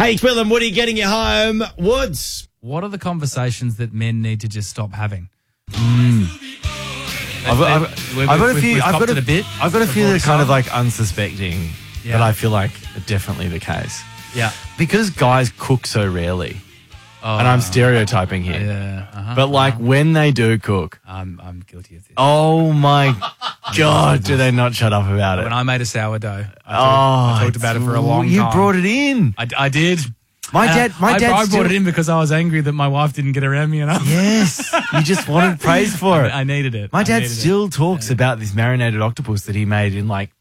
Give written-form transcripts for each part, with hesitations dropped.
Hey, Will and Woody getting you home. Woods. What are the conversations that men need to just stop having? I've got a few. I've got a few that are kind of like unsuspecting, but I feel like are definitely the case. Yeah. Because guys cook so rarely, and I'm stereotyping here. Yeah. But like when they do cook, I'm guilty of this. oh my God, do they not shut up about it? When I made a sourdough, I talked about it for a long time. You brought it in. I did. My dad I brought it in because I was angry that my wife didn't get around me enough. Yes, you just wanted praise for it. I needed it. My dad still talks about this marinated octopus that he made in like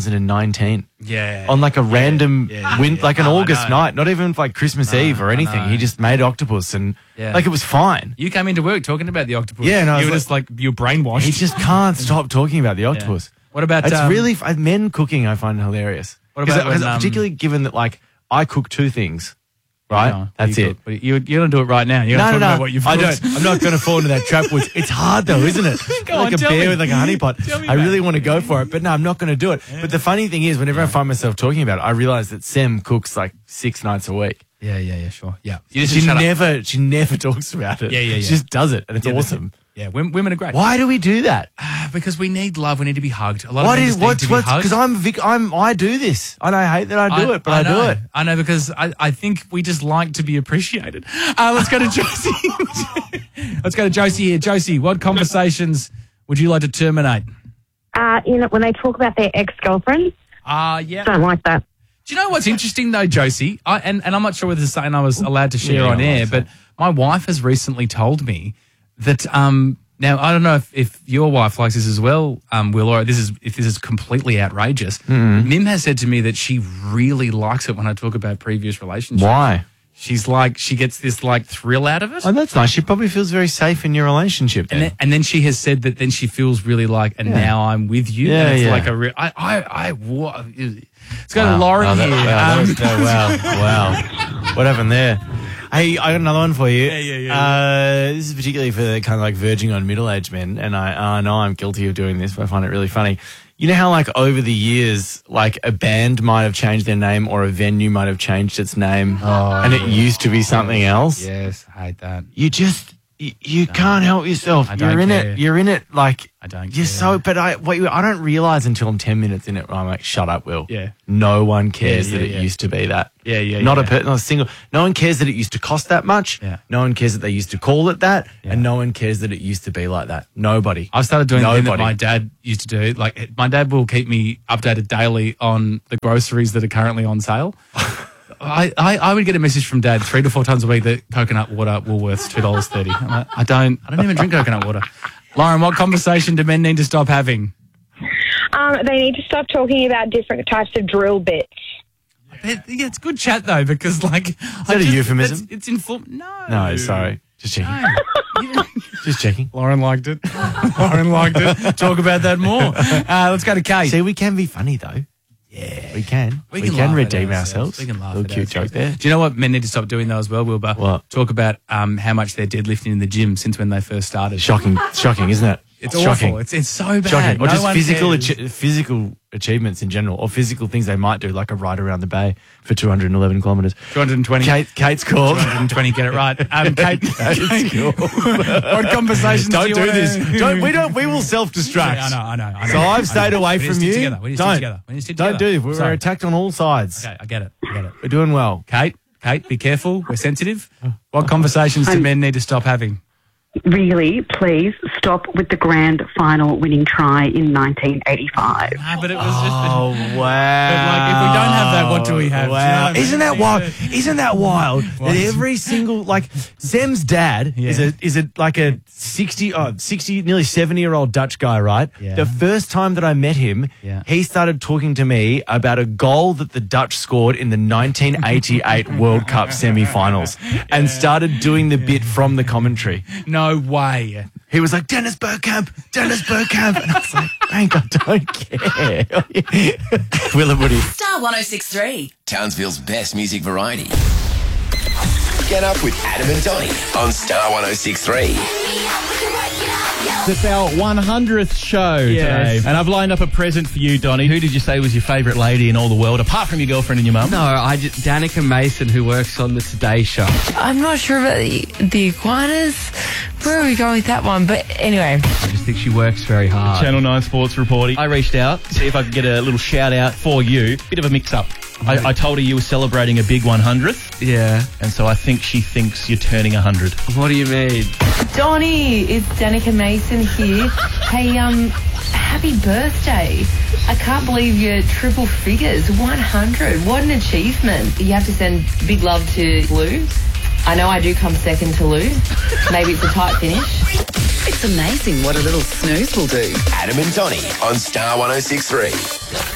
2019. Yeah. On like a random like an August I know. night, not even like Christmas Eve or anything. He just made octopus and like it was fine. You came into work talking about the octopus. Yeah, no, you were just like you're brainwashed. He just can't stop talking about the octopus. What about it's really men cooking? I find hilarious. What about when, particularly given that like I cook two things. Right, no, that's it. You're going to do it right now. You're no. about what you've I cooked. don't. I'm not going to fall into that trap. It's hard though, isn't it? Like a bear with like a honey pot. I really want to go for it, but no, I'm not going to do it. Yeah. But the funny thing is, whenever I find myself talking about it, I realize that Sam cooks like 6 nights a week. Yeah, sure. Yeah, she never talks about it. Yeah. She just does it, and it's awesome. Yeah, women are great. Why do we do that? Because we need love. We need to be hugged. A lot of men just need to be hugged. Because I do this, and I hate that I do it, but I do it. I know because I think we just like to be appreciated. Let's go to Josie. Let's go to Josie here. Josie, what conversations would you like to terminate? When they talk about their ex-girlfriends. Yeah. Don't like that. Do you know what's interesting though, Josie? And I'm not sure whether this is something I was allowed to share on air, but my wife has recently told me that now I don't know if your wife likes this as well, Will, or if this is completely outrageous. Mm-hmm. Mim has said to me that she really likes it when I talk about previous relationships. Why? She's like she gets this like thrill out of it. Oh, that's nice. She probably feels very safe in your relationship. And then she has said that then she feels really like, and now I'm with you. Yeah, and it's yeah. like a real. Let's go to Lauren here. Wow. What happened there? Hey, I got another one for you. Yeah. This is particularly for the kind of like verging on middle-aged men, and I know I'm guilty of doing this, but I find it really funny. You know how like over the years, like a band might have changed their name or a venue might have changed its name and it used to be something else? Yes, I hate that. You can't help yourself. You're in it. Like I don't. You're so. But I don't realize until I'm 10 minutes in it. I'm like, shut up, Will. Yeah. No one cares that it used to be that. Not a single. No one cares that it used to cost that much. Yeah. No one cares that they used to call it that, and no one cares that it used to be like that. Nobody. I've started doing the thing that my dad used to do. Like my dad will keep me updated daily on the groceries that are currently on sale. I would get a message from Dad 3 to 4 times a week that coconut water Woolworths $2.30. I'm like, I don't even drink coconut water. Lauren, what conversation do men need to stop having? They need to stop talking about different types of drill bits. It's good chat though because like is that a euphemism? It's informed. No, sorry, just checking. Just checking. Lauren liked it. Lauren liked it. Talk about that more. Let's go to Kate. See, we can be funny though. Yeah, we can. We can can redeem ourselves. We can laugh. Little cute joke there. Do you know what men need to stop doing though as well, Wilbur? What? Talk about how much they're deadlifting in the gym since when they first started. Shocking, isn't it? It's shocking. awful. It's so bad. Shocking. Or No just physical achievements in general, or physical things they might do, like a ride around the bay for 211 kilometres. 220. Kate's called. 220. Get it right. Kate. What conversations? Don't do this. We will self-destruct. I know. So I've stayed away from you. We need to stick together. Don't do this. We're attacked on all sides. Okay, I get it. We're doing well. Kate, be careful. We're sensitive. What conversations do men need to stop having? Really, please stop with the grand final winning try in 1985. But it was just. Oh, wow. But like, if we don't have that, what do we have? Wow. Do you know Isn't that wild? Isn't that wild? That every single, like, Sam's dad is a like a 60, nearly 70-year-old Dutch guy, right? Yeah. The first time that I met him, he started talking to me about a goal that the Dutch scored in the 1988 World Cup semi-finals and started doing the bit from the commentary. No way. He was like, Dennis Bergkamp. And I was like, Frank, I don't care. Will and Woody. Star 106.3. Townsville's best music variety. Get up with Adam and Donnie on Star 106.3. It's our 100th show Yes. today. And I've lined up a present for you, Donnie. Who did you say was your favourite lady in all the world, apart from your girlfriend and your mum? No, Danica Mason, who works on the Today Show. I'm not sure about the iguanas. Where are we going with that one? But anyway. I just think she works very hard. Channel 9 sports reporting. I reached out to see if I could get a little shout out for you. Bit of a mix-up. I told her you were celebrating a big 100th, Yeah. and so I think she thinks you're turning 100. What do you mean? Donnie, it's Danica Mason here. Hey, happy birthday. I can't believe you're triple figures. 100. What an achievement. You have to send big love to Lou. I know I do come second to Lou. Maybe it's a tight finish. It's amazing what a little snooze will do. Adam and Donnie on Star 106.3.